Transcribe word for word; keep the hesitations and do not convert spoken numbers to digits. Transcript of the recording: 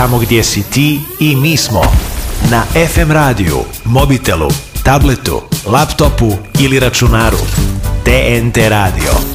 tamo gdje si ti i mi smo. Na ef em radiju, mobitelu, tabletu, laptopu ili računaru. T N T radio.